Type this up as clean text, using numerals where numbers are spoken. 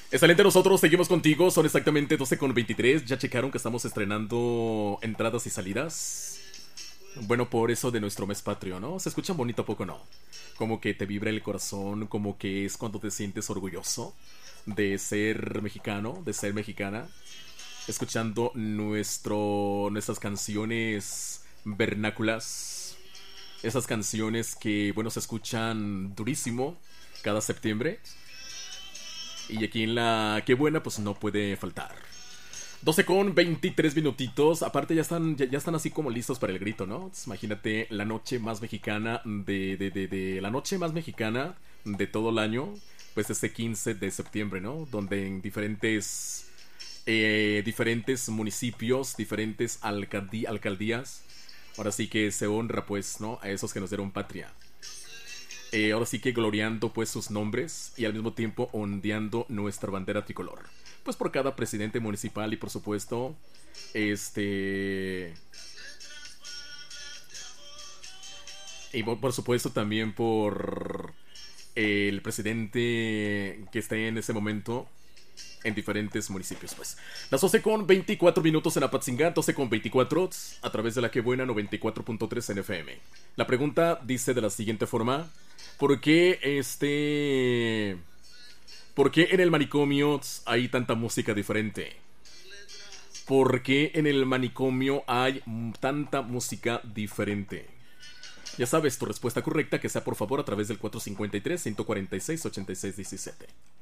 Excelente, nosotros seguimos contigo. Son exactamente 12:23. Ya checaron que estamos estrenando entradas y salidas. Bueno, por eso de nuestro mes patrio, ¿no? ¿Se escuchan bonito a poco no? Como que te vibra el corazón, como que es cuando te sientes orgulloso de ser mexicano, de ser mexicana. Escuchando nuestras canciones vernáculas. Esas canciones que, bueno, se escuchan durísimo cada septiembre. Y aquí en la Qué Buena, pues no puede faltar. 12:23 minutitos. Aparte ya están así como listos para el grito, ¿no? Entonces, imagínate la noche más mexicana la noche más mexicana de todo el año. Pues este 15 de septiembre, ¿no? Donde en diferentes municipios, diferentes alcaldías. Ahora sí que se honra, pues, ¿no? A esos que nos dieron patria. Ahora sí que gloriando pues sus nombres y al mismo tiempo ondeando nuestra bandera tricolor. Pues por cada presidente municipal y por supuesto, este... Y por supuesto también por el presidente que esté en ese momento en diferentes municipios, pues. Las 12:24 minutos en Apatzingán, 12:24 a través de la Que Buena 94.3 en FM. La pregunta dice de la siguiente forma: ¿Por qué ¿Por qué en el manicomio hay tanta música diferente? ¿Por qué en el manicomio hay tanta música diferente? Ya sabes, tu respuesta correcta que sea por favor a través del 453-146-8617.